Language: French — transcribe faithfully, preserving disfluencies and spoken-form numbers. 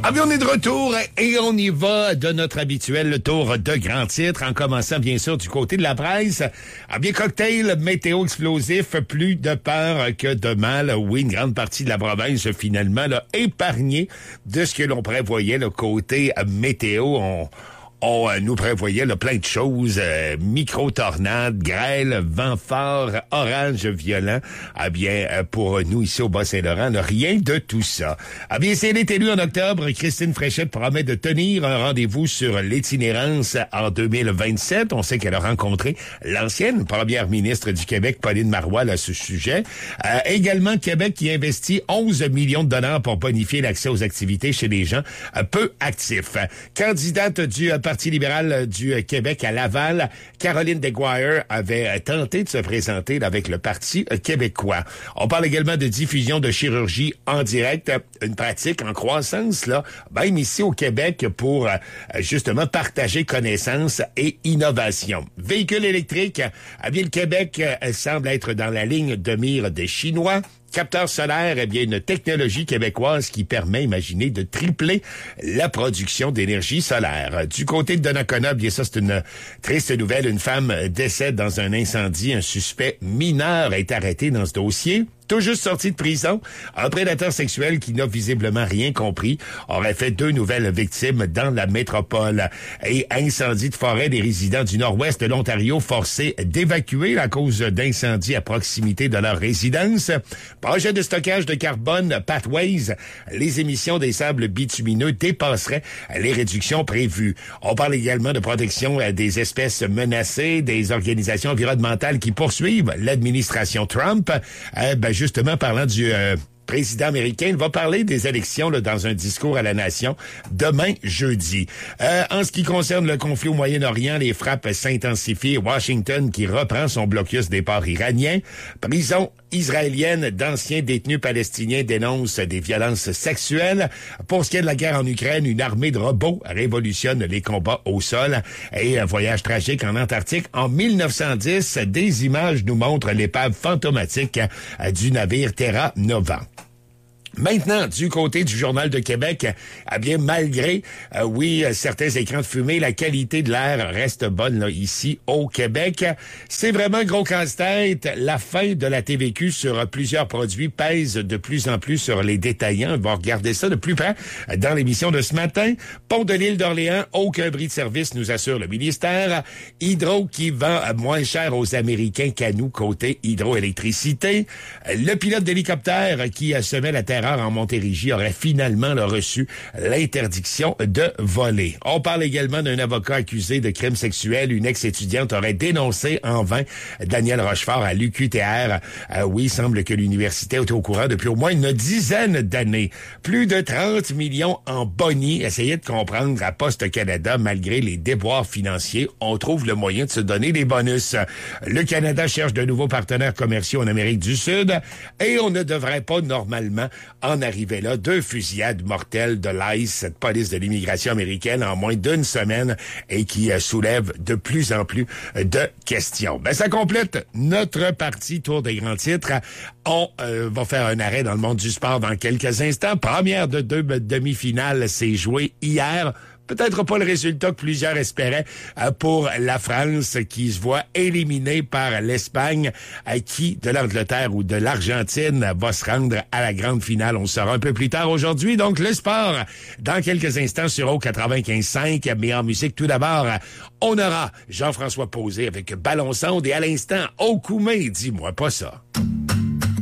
Ah bien, on est de retour et on y va de notre habituel tour de grands titres, en commençant bien sûr du côté de la presse. Ah bien, cocktail météo explosif, plus de peur que de mal. Oui, une grande partie de la province finalement là, épargnée de ce que l'on prévoyait, le côté météo. On... On euh, nous prévoyait là, plein de choses, euh, micro-tornades, grêle, vent fort, orage violent. Ah bien, euh, pour nous ici au Bas-Saint-Laurent, là, rien de tout ça. Ah bien, si elle est élue en octobre, Christine Fréchette promet de tenir un rendez-vous sur l'itinérance en deux mille vingt-sept. On sait qu'elle a rencontré l'ancienne première ministre du Québec, Pauline Marois, à ce sujet. Euh, également, Québec qui investit onze millions de dollars pour bonifier l'accès aux activités chez les gens euh, peu actifs. Candidate du euh, Parti libéral du Québec à Laval, Caroline Desguire avait tenté de se présenter avec le Parti québécois. On parle également de diffusion de chirurgie en direct, une pratique en croissance, là, même ici au Québec, pour justement partager connaissances et innovation. Véhicules électriques, eh bien, le Québec semble être dans la ligne de mire des Chinois. Capteur solaire, eh bien, une technologie québécoise qui permet, imaginez, de tripler la production d'énergie solaire. Du côté de Donnacona, bien ça, c'est une triste nouvelle. Une femme décède dans un incendie. Un suspect mineur est arrêté dans ce dossier. Tout juste sorti de prison, un prédateur sexuel qui n'a visiblement rien compris aurait fait deux nouvelles victimes dans la métropole. Et incendie de forêt, des résidents du nord-ouest de l'Ontario forcés d'évacuer à cause d'incendies à proximité de leur résidence. Projet de stockage de carbone Pathways, les émissions des sables bitumineux dépasseraient les réductions prévues. On parle également de protection des espèces menacées, des organisations environnementales qui poursuivent l'administration Trump. Euh, ben, justement, parlant du euh, président américain, il va parler des élections là, dans un discours à la nation demain jeudi. Euh, en ce qui concerne le conflit au Moyen-Orient, les frappes s'intensifient. Washington qui reprend son blocus des ports iraniens. Prison israélienne d'anciens détenus palestiniens dénoncent des violences sexuelles. Pour ce qui est de la guerre en Ukraine, une armée de robots révolutionne les combats au sol. Et un voyage tragique en Antarctique. En mille neuf cent dix, des images nous montrent l'épave fantomatique du navire Terra Nova. Maintenant, du côté du Journal de Québec, eh bien, malgré, euh, oui, certains écrans de fumée, la qualité de l'air reste bonne là, ici au Québec. C'est vraiment un gros casse-tête. La fin de la T V Q sur plusieurs produits pèse de plus en plus sur les détaillants. On va regarder ça de plus près dans l'émission de ce matin. Pont de l'île d'Orléans, aucun bris de service, nous assure le ministère. Hydro qui vend moins cher aux Américains qu'à nous, côté hydroélectricité. Le pilote d'hélicoptère qui semait la terreur en Montérégie aurait finalement là, reçu l'interdiction de voler. On parle également d'un avocat accusé de crimes sexuels. Une ex-étudiante aurait dénoncé en vain Daniel Rochefort à l'U Q T R. Euh, oui, il semble que l'université est au courant depuis au moins une dizaine d'années. Plus de trente millions en boni. Essayez de comprendre à Poste Canada, malgré les déboires financiers, on trouve le moyen de se donner des bonus. Le Canada cherche de nouveaux partenaires commerciaux en Amérique du Sud et on ne devrait pas normalement en arriver là. Deux fusillades mortelles de l'I C E, cette police de l'immigration américaine, en moins d'une semaine et qui euh, soulève de plus en plus de questions. Ben, ça complète notre partie Tour des grands titres. On euh, va faire un arrêt dans le monde du sport dans quelques instants. Première de deux demi-finales s'est jouée hier. Peut-être pas le résultat que plusieurs espéraient euh, pour la France qui se voit éliminée par l'Espagne euh, qui, de l'Angleterre ou de l'Argentine, va se rendre à la grande finale. On le saura un peu plus tard aujourd'hui. Donc, le sport, dans quelques instants sur O quatre-vingt-quinze cinq. Mais en musique, tout d'abord, on aura Jean-François Posé avec Ballon Sonde et à l'instant, Okoumé, dis-moi pas ça.